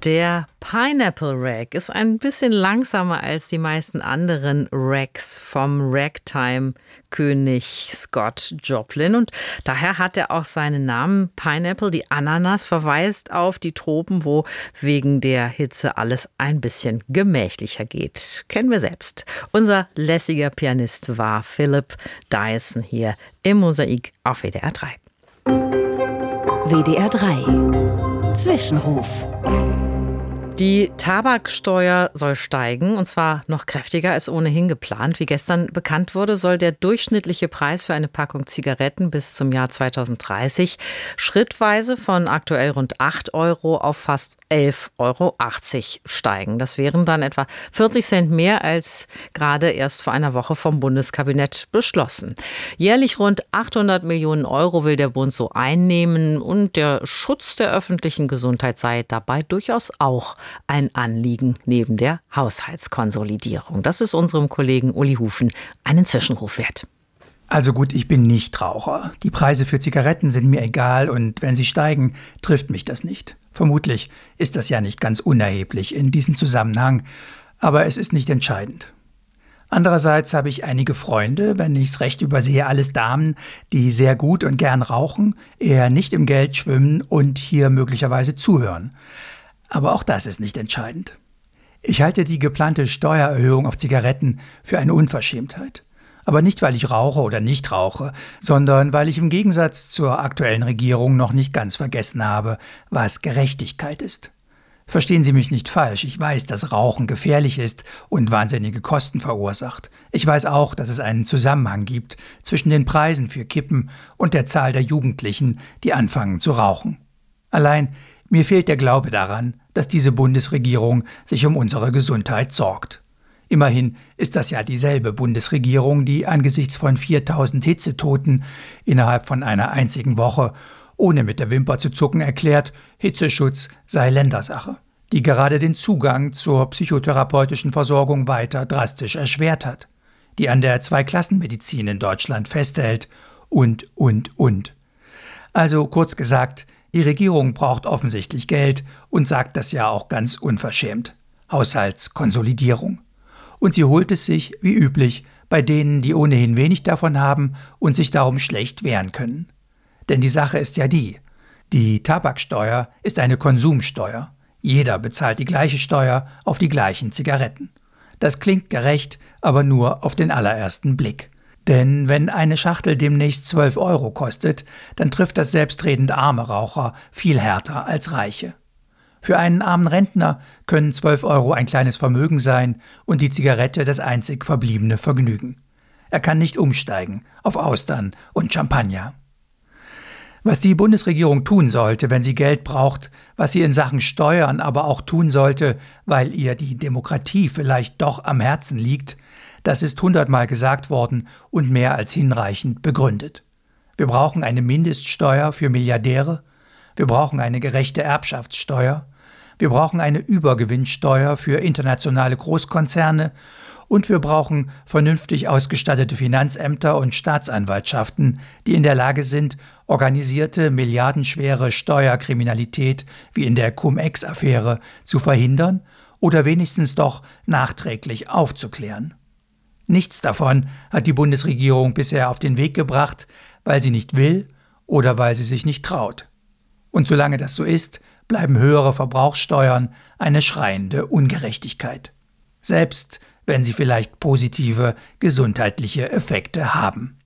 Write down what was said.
Der Pineapple Rag ist ein bisschen langsamer als die meisten anderen Rags vom Ragtime-König Scott Joplin und daher hat er auch seinen Namen. Pineapple, die Ananas, verweist auf die Tropen, wo wegen der Hitze alles ein bisschen gemächlicher geht. Kennen wir selbst. Unser lässiger Pianist war Philip Dyson hier im Mosaik auf WDR 3. WDR 3 Zwischenruf. Die Tabaksteuer soll steigen, und zwar noch kräftiger als ohnehin geplant. Wie gestern bekannt wurde, soll der durchschnittliche Preis für eine Packung Zigaretten bis zum Jahr 2030 schrittweise von aktuell rund 8 Euro auf fast 11,80 Euro steigen. Das wären dann etwa 40 Cent mehr als gerade erst vor einer Woche vom Bundeskabinett beschlossen. Jährlich rund 800 Millionen Euro will der Bund so einnehmen und der Schutz der öffentlichen Gesundheit sei dabei durchaus auch ein Anliegen neben der Haushaltskonsolidierung. Das ist unserem Kollegen Uli Hufen einen Zwischenruf wert. Also gut, ich bin Nichtraucher. Die Preise für Zigaretten sind mir egal und wenn sie steigen, trifft mich das nicht. Vermutlich ist das ja nicht ganz unerheblich in diesem Zusammenhang, aber es ist nicht entscheidend. Andererseits habe ich einige Freunde, wenn ich es recht übersehe, alles Damen, die sehr gut und gern rauchen, eher nicht im Geld schwimmen und hier möglicherweise zuhören. Aber auch das ist nicht entscheidend. Ich halte die geplante Steuererhöhung auf Zigaretten für eine Unverschämtheit. Aber nicht, weil ich rauche oder nicht rauche, sondern weil ich im Gegensatz zur aktuellen Regierung noch nicht ganz vergessen habe, was Gerechtigkeit ist. Verstehen Sie mich nicht falsch, ich weiß, dass Rauchen gefährlich ist und wahnsinnige Kosten verursacht. Ich weiß auch, dass es einen Zusammenhang gibt zwischen den Preisen für Kippen und der Zahl der Jugendlichen, die anfangen zu rauchen. Allein mir fehlt der Glaube daran, dass diese Bundesregierung sich um unsere Gesundheit sorgt. Immerhin ist das ja dieselbe Bundesregierung, die angesichts von 4000 Hitzetoten innerhalb von einer einzigen Woche, ohne mit der Wimper zu zucken, erklärt, Hitzeschutz sei Ländersache, die gerade den Zugang zur psychotherapeutischen Versorgung weiter drastisch erschwert hat, die an der Zweiklassenmedizin in Deutschland festhält und. Also kurz gesagt, die Regierung braucht offensichtlich Geld und sagt das ja auch ganz unverschämt. Haushaltskonsolidierung. Und sie holt es sich, wie üblich, bei denen, die ohnehin wenig davon haben und sich darum schlecht wehren können. Denn die Sache ist ja die Tabaksteuer ist eine Konsumsteuer. Jeder bezahlt die gleiche Steuer auf die gleichen Zigaretten. Das klingt gerecht, aber nur auf den allerersten Blick. Denn wenn eine Schachtel demnächst 12 Euro kostet, dann trifft das selbstredend arme Raucher viel härter als Reiche. Für einen armen Rentner können 12 Euro ein kleines Vermögen sein und die Zigarette das einzig verbliebene Vergnügen. Er kann nicht umsteigen auf Austern und Champagner. Was die Bundesregierung tun sollte, wenn sie Geld braucht, was sie in Sachen Steuern aber auch tun sollte, weil ihr die Demokratie vielleicht doch am Herzen liegt, das ist 100-mal gesagt worden und mehr als hinreichend begründet. Wir brauchen eine Mindeststeuer für Milliardäre, wir brauchen eine gerechte Erbschaftssteuer, wir brauchen eine Übergewinnsteuer für internationale Großkonzerne und wir brauchen vernünftig ausgestattete Finanzämter und Staatsanwaltschaften, die in der Lage sind, organisierte, milliardenschwere Steuerkriminalität wie in der Cum-Ex-Affäre zu verhindern oder wenigstens doch nachträglich aufzuklären. Nichts davon hat die Bundesregierung bisher auf den Weg gebracht, weil sie nicht will oder weil sie sich nicht traut. Und solange das so ist, bleiben höhere Verbrauchssteuern eine schreiende Ungerechtigkeit. Selbst wenn sie vielleicht positive gesundheitliche Effekte haben.